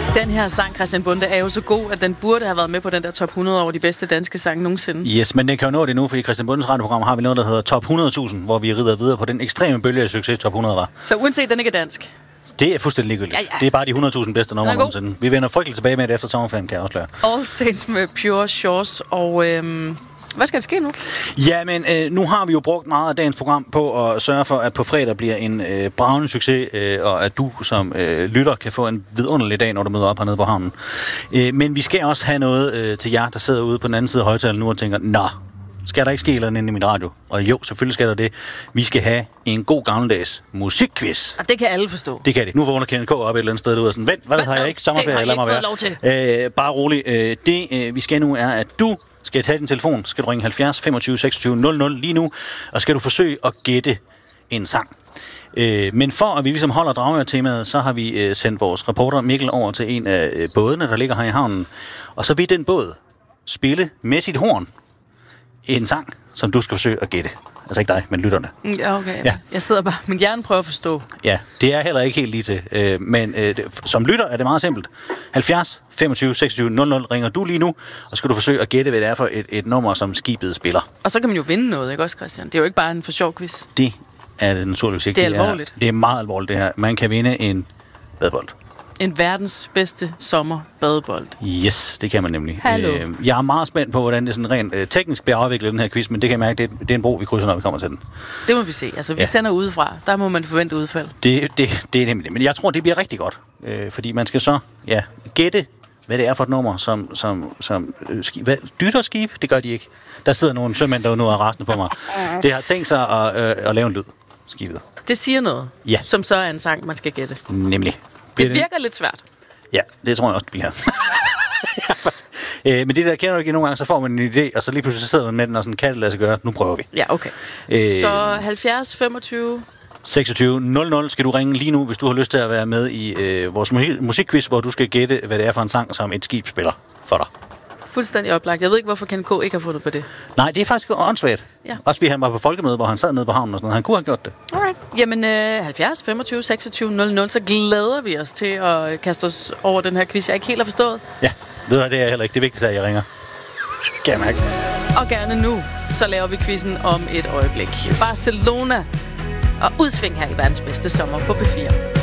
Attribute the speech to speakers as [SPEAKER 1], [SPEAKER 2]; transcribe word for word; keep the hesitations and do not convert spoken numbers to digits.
[SPEAKER 1] Den her sang, Christian Bonde, er jo så god, at den burde have været med på den der top hundrede over de bedste danske sange nogensinde.
[SPEAKER 2] Yes, men det kan jo nå det nu, fordi i Christian Bundes radioprogram har vi noget, der hedder Top hundrede tusind, hvor vi rider videre på den ekstreme bølge af succes, Top hundrede var.
[SPEAKER 1] Så uanset den ikke er dansk?
[SPEAKER 2] Det er fuldstændig ligegyldigt. Ja, ja. Det er bare de hundrede tusind bedste numre nogensinde. Vi vender frygteligt tilbage med det efter sommerferien, kan jeg afsløre.
[SPEAKER 1] All Saints med Pure Shores, og øhm, hvad skal der ske nu?
[SPEAKER 2] Ja, men øh, nu har vi jo brugt meget af dagens program på at sørge for, at på fredag bliver en øh, bragende succes, øh, og at du som øh, lytter kan få en vidunderlig dag, når du møder op hernede på havnen. Øh, men vi skal også have noget øh, til jer, der sidder ude på den anden side af højtalen nu og tænker, nå, skal der ikke ske eller inde i min radio? Og jo, selvfølgelig skal der det. Vi skal have en god gammeldags musikquiz.
[SPEAKER 1] Og det kan alle forstå.
[SPEAKER 2] Det kan det. Nu vågner Kenneth K. op et eller andet sted derude og sådan, vent, hvad, hvad har jeg ikke? Sommerferie, lad mig være.
[SPEAKER 1] Lov til.
[SPEAKER 2] Øh, bare rolig. Øh, det øh, vi skal nu er, at du skal tage din telefon, skal du ringe halvfjerds femogtyve seksogtyve nul nul lige nu, og skal du forsøge at gætte en sang. Øh, men for at vi ligesom holder Dragør-temaet, så har vi øh, sendt vores reporter Mikkel over til en af øh, bådene, der ligger her i havnen. Og så vil den båd spille med sit horn en sang, som du skal forsøge at gætte. Altså ikke dig, men lytterne.
[SPEAKER 1] Ja, okay. Ja. Jeg sidder bare, min hjerne prøver at forstå.
[SPEAKER 2] Ja, det er heller ikke helt lige til. Øh, men øh, det, som lytter er det meget simpelt. halvfjerds femogtyve seksogtyve nul nul ringer du lige nu, og skal du forsøge at gætte, hvad det er for et, et nummer, som skibet spiller.
[SPEAKER 1] Og så kan man jo vinde noget, ikke også, Christian? Det er jo ikke bare en for sjov quiz.
[SPEAKER 2] Det er det naturligvis ikke.
[SPEAKER 1] Det er alvorligt.
[SPEAKER 2] Det er, det er meget alvorligt, det her. Man kan vinde en badebold.
[SPEAKER 1] En verdens bedste sommerbadebold.
[SPEAKER 2] Yes, det kan man nemlig.
[SPEAKER 1] Hallo.
[SPEAKER 2] Øh, jeg er meget spændt på, hvordan det sådan rent øh, teknisk bliver afviklet, den her quiz, men det kan jeg mærke, det, det er en bro, vi krydser, når vi kommer til den.
[SPEAKER 1] Det må vi se. Altså, vi ja. sender udefra. Der må man forvente udfald.
[SPEAKER 2] Det, det, det er nemlig det. Men jeg tror, det bliver rigtig godt. Øh, fordi man skal så ja, gætte, hvad det er for et nummer, som, som, som øh, skib, hvad, dytter skib? Det gør de ikke. Der sidder nogle sømænd, der nu er rasende på mig. Det har tænkt sig at, øh, at lave en lyd, skibet.
[SPEAKER 1] Det siger noget,
[SPEAKER 2] ja.
[SPEAKER 1] Som så er en sang, man skal gætte.
[SPEAKER 2] Nemlig.
[SPEAKER 1] Det, det virker det. Lidt svært.
[SPEAKER 2] Ja, det tror jeg også, det bliver. øh, men det der kender du ikke nogle gange, så får man en idé, og så lige pludselig sidder man med den og sådan, kan det lade sig gøre? Nu prøver vi.
[SPEAKER 1] Ja, okay. Øh, så halvfjerds femogtyve
[SPEAKER 2] seksogtyve nul nul skal du ringe lige nu, hvis du har lyst til at være med i øh, vores musikquiz, hvor du skal gætte, hvad det er for en sang, som et skib spiller for dig.
[SPEAKER 1] Fuldstændig oplagt. Jeg ved ikke, hvorfor Kenneth K. ikke har fundet på det.
[SPEAKER 2] Nej, det er faktisk åndssvagt.
[SPEAKER 1] Ja.
[SPEAKER 2] Også fordi han var på folkemøde, hvor han sad nede på havnen og sådan noget. Han kunne have gjort det.
[SPEAKER 1] Alright. Jamen, øh, halvfjerds femogtyve seksogtyve nul nul, så glæder vi os til at kaste os over den her quiz, jeg ikke helt har forstået.
[SPEAKER 2] Ja, ved du, det er heller ikke det vigtigste, at jeg ringer. Kan jeg mærke.
[SPEAKER 1] Og gerne nu, så laver vi quizzen om et øjeblik. Barcelona og udsving her i verdens bedste sommer på P fire.